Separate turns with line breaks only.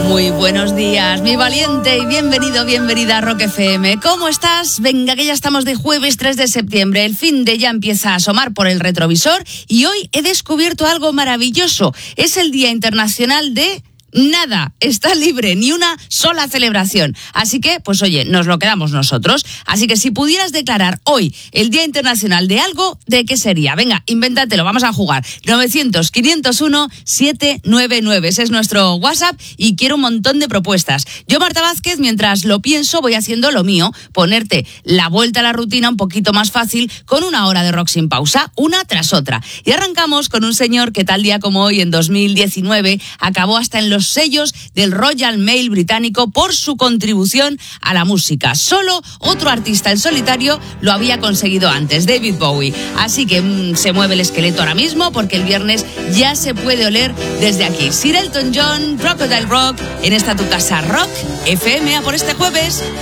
Muy buenos días, mi valiente, y bienvenido, bienvenida a Rock FM. ¿Cómo estás? Venga, que ya estamos de jueves 3 de septiembre. El fin de ya empieza a asomar por el retrovisor y hoy he descubierto algo maravilloso. Es el Día Internacional de... Nada, está libre, ni una sola celebración. Así que, pues oye, nos lo quedamos nosotros. Así que si pudieras declarar hoy el Día Internacional de algo, ¿de qué sería? Venga, invéntatelo, vamos a jugar. 900-501-799, ese es nuestro WhatsApp y quiero un montón de propuestas. Yo, Marta Vázquez, mientras lo pienso, voy haciendo lo mío, ponerte la vuelta a la rutina un poquito más fácil con una hora de rock sin pausa, una tras otra. Y arrancamos con un señor que tal día como hoy, en 2019, acabó hasta en los sellos del Royal Mail británico por su contribución a la música. Solo otro artista en solitario lo había conseguido antes, David Bowie. Así que se mueve el esqueleto ahora mismo porque el viernes ya se puede oler desde aquí. Sir Elton John, Crocodile Rock, en esta tu casa Rock FM a por este jueves.